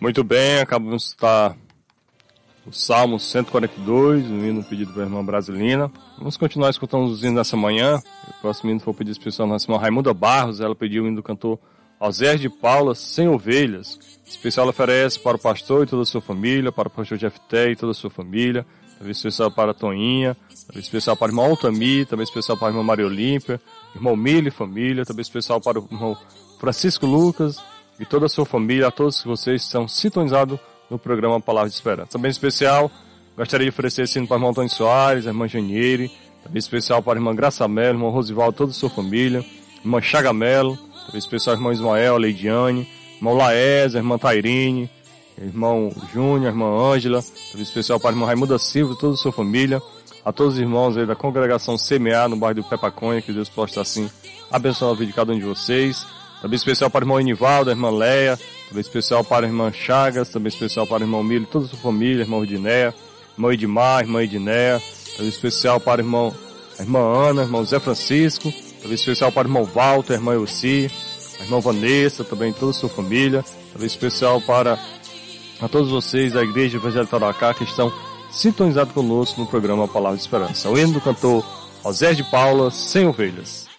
Muito bem, acabamos de estar o Salmo 142, um hino pedido pela irmã Brasilina. Vamos continuar escutando os hinos dessa manhã. O próximo hino foi o pedido especial da nossa irmã Raimunda Barros. Ela pediu o hino do cantor Osés de Paula, Sem Ovelhas. Especial oferece para o pastor e toda a sua família, para o pastor Jefté e toda a sua família. Também especial para a Toninha, também especial para o irmão Altami, também especial para a irmã Maria Olímpia, irmão Mili e família, também especial para o irmão Francisco Lucas e toda a sua família, a todos vocês que estão sintonizados no programa Palavra de Esperança. Também especial, gostaria de oferecer esse hino para o irmão Antônio Soares, a irmã Janiere, também especial para a irmã Graça Melo, irmão Rosivaldo, toda a sua família, irmã Chaga Melo, também especial irmão Ismael, a Leidiane, irmão Laés, a irmã Tairine, irmão Júnior, a irmã Ângela, também especial para a irmã Raimunda Silva e toda a sua família, a todos os irmãos aí da congregação CMA no bairro do Pepaconha, que Deus possa assim abençoar a vida de cada um de vocês. Também especial para o irmão Enivaldo, a irmã Leia, também especial para a irmã Chagas, também especial para o irmão Milho, toda a sua família, irmão Rudinéia, irmão Edmar, irmã Edinéia, também especial para a irmã Ana, irmão Zé Francisco, também especial para o irmão Walter, a irmã Elci, a irmã Vanessa, também toda a sua família, também especial para a todos vocês da Igreja Evangélica Tarauacá que estão sintonizados conosco no programa Palavra de Esperança. O hino do cantor Osés de Paula, Sem Ovelhas.